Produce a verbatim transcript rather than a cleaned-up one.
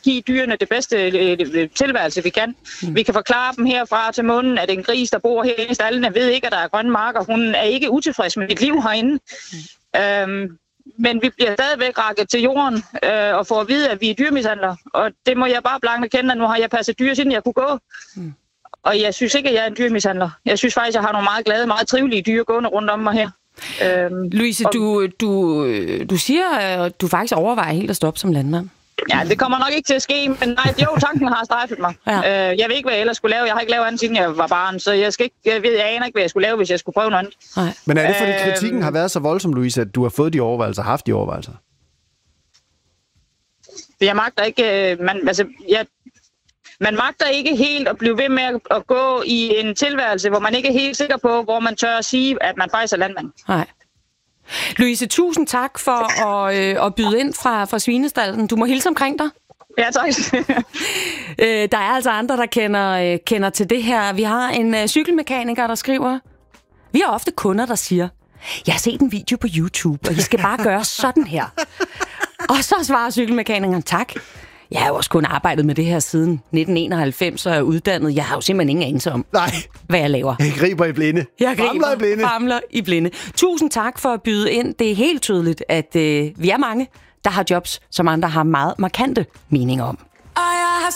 give dyrene det bedste øh, tilværelse, vi kan. Mm. Vi kan forklare dem herfra til munden, at en gris, der bor herinde i stallene, ved ikke, at der er grønne marker. Hun er ikke utilfreds med sit liv herinde. Mm. Øhm, men vi bliver stadigvæk rakket til jorden øh, og får at vide, at vi er dyrmishandlere. Og det må jeg bare blankt erkende, at nu har jeg passet dyr, siden jeg kunne gå. Mm. Og jeg synes ikke, at jeg er en dyrmishandler. Jeg synes faktisk, at jeg har nogle meget glade, meget trivelige dyr gående rundt om mig her. Øhm, Louise, og... du, du, du siger, at du faktisk overvejer helt at stoppe som landmand. Ja, det kommer nok ikke til at ske, men nej, jo, tanken har strejfet mig. Ja. Øh, jeg ved ikke, hvad jeg ellers skulle lave. Jeg har ikke lavet andet, siden jeg var barn, så jeg, skal ikke, jeg, ved, jeg aner ikke, hvad jeg skulle lave, hvis jeg skulle prøve noget andet. Nej. Men er det, fordi kritikken øh, har været så voldsom, Louise, at du har fået de overvejelser, haft de overvejelser? Jeg magter ikke... Man, altså, jeg, man magter ikke helt at blive ved med at, at gå i en tilværelse, hvor man ikke er helt sikker på, hvor man tør at sige, at man faktisk er landmand. Nej. Louise, tusind tak for at, øh, at byde ind fra, fra Svinestalden. Du må hilse omkring dig. Ja, tak. øh, der er altså andre, der kender, øh, kender til det her. Vi har en øh, cykelmekaniker, der skriver, vi har ofte kunder, der siger, jeg har set en video på YouTube, og I skal bare gøre sådan her. Og så svarer cykelmekanikeren, tak. Jeg har jo også kun arbejdet med det her siden nitten enoghalvfems, og er uddannet. Jeg har jo simpelthen ingen anelse om, Nej. hvad jeg laver. Jeg griber i blinde. Jeg griber, i blinde. Famler i blinde. Tusind tak for at byde ind. Det er helt tydeligt, at øh, vi er mange, der har jobs, som andre har meget markante meninger om.